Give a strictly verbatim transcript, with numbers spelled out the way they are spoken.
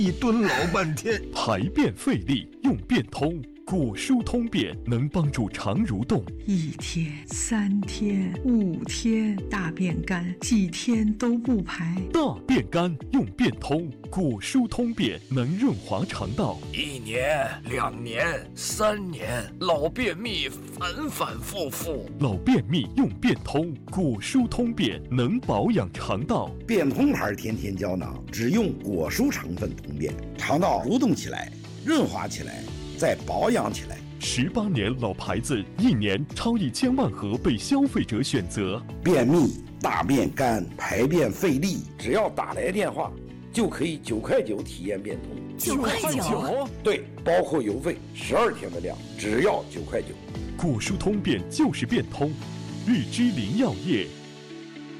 一蹲老半天， 排便费力用便通。果蔬通便能帮助肠蠕动， 一天、三天、五天，大便干，几天都不排。 大便干用便通，果蔬通便能润滑肠道。 一年、两年、三年，老便秘反反复复。 老便秘用便通，果蔬通便能保养肠道。 便通牌甜甜胶囊只用果蔬成分通便，肠道蠕动起来，润滑起来。再保养起来。 十八年老牌子，一年超一千万盒被消费者选择。 便秘、大便干、排便费力，只要打来电话，就可以九块九体验便通。 九块九？ 对，包括邮费，十二天的量，只要九块九。 果蔬通便就是便通，日之林药业。